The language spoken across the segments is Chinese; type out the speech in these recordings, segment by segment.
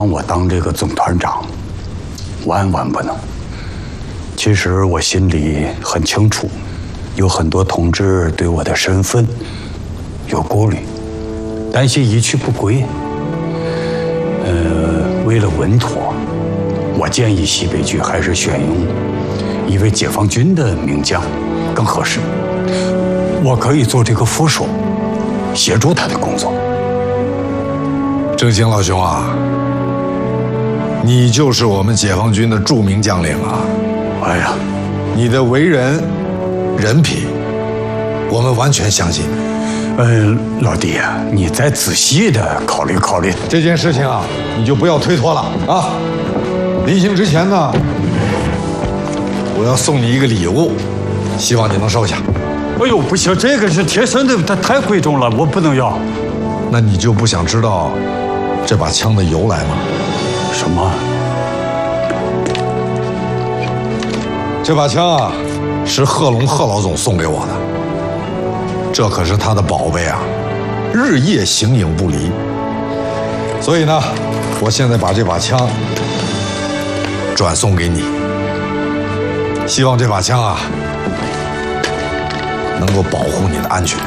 我当这个总团长，万万不能。其实我心里很清楚，有很多同志对我的身份有顾虑，担心一去不归。为了稳妥，我建议西北局还是选用一位解放军的名将更合适。我可以做这个副手，协助他的工作。 正兴老兄啊，你就是我们解放军的著名将领啊！ 哎呀， 你的为人、人品，我们完全相信。 老弟啊，你再仔细的考虑考虑这件事情啊，你就不要推脱了啊！临行之前呢，我要送你一个礼物，希望你能收下。 哎呦，不行，这个是贴身的，它太贵重了，我不能要。 那你就不想知道这把枪的由来吗？ 什么？ 这把枪啊，是贺龙贺老总送给我的，这可是他的宝贝啊，日夜形影不离。所以呢，我现在把这把枪转送给你，希望这把枪啊，能够保护你的安全。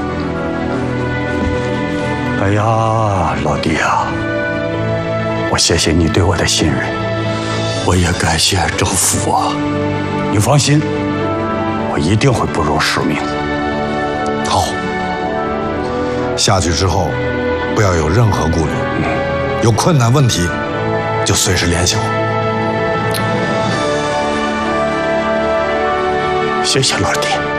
哎呀，老弟啊，我谢谢你对我的信任，我也感谢政府啊。你放心，我一定会不辱使命。 好，下去之后不要有任何顾虑，有困难问题就随时联系我。 谢谢老弟。